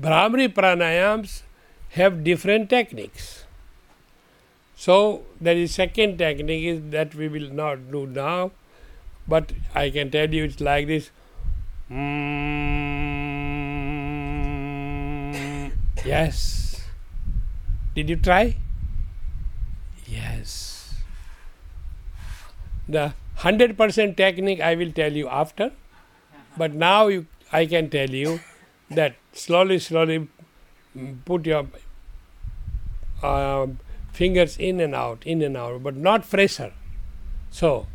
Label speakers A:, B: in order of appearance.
A: Brahmari pranayams have different techniques. So there is second technique is that we will not do now, but I can tell you it's like this. Yes. Did you try? Yes. The 100% technique I will tell you after, but now I can tell you that slowly put your fingers in and out, but not pressure. So